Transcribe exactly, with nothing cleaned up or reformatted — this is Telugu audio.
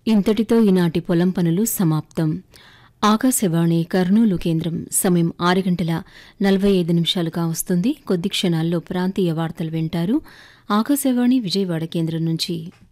ఇంతటితో ఈనాటి పొలం పనులు సమాప్తం. ఆకాశవాణి కర్నూలు కేంద్రం సమయం ఆరు గంటల నలభై ఐదు నిమిషాలుగా వస్తుంది. కొద్ది క్షణాల్లో ప్రాంతీయ వార్తలు వింటారు. ఆకాశవాణి విజయవాడ కేంద్రం నుంచి